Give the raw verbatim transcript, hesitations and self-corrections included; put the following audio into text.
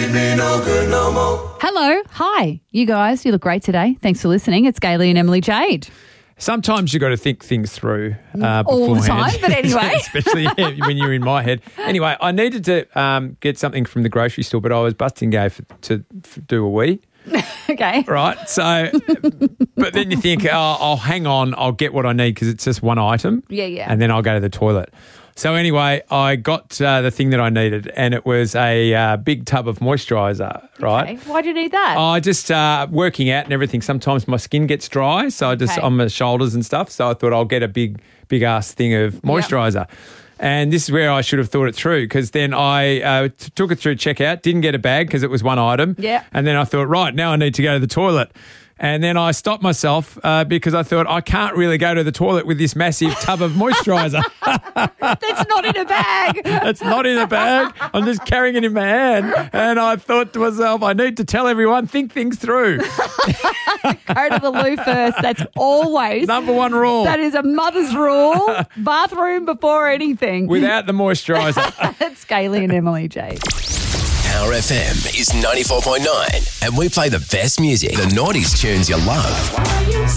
treat me no good no more. Hello. Hi. You guys, you look great today. Thanks for listening. It's Gailey and Emily Jade. Sometimes you got to think things through uh, beforehand. All the time, but anyway. Especially when you're in my head. Anyway, I needed to um, get something from the grocery store, but I was busting go for, to for, do a wee. Okay. Right. So, but then you think, oh, I'll hang on, I'll get what I need because it's just one item. Yeah, yeah. And then I'll go to the toilet. So anyway, I got uh, the thing that I needed, and it was a uh, big tub of moisturiser, right? Okay. Why do you need that? I just uh, working out and everything. Sometimes my skin gets dry, so I just Okay. on my shoulders and stuff. So I thought I'll get a big, big ass thing of moisturiser. And this is where I should have thought it through, because then I uh, t- took it through checkout, didn't get a bag because it was one item. Yeah. And then I thought, right, now I need to go to the toilet. And then I stopped myself uh, because I thought I can't really go to the toilet with this massive tub of moisturiser. That's not in a bag. It's not in a bag. I'm just carrying it in my hand. And I thought to myself, I need to tell everyone, think things through. Go to the loo first. That's always. Number one rule. That is a mother's rule. Bathroom before anything. Without the moisturiser. It's Gailey and Emily Jade. Power F M is ninety-four point nine, and we play the best music, the noughties tunes you love.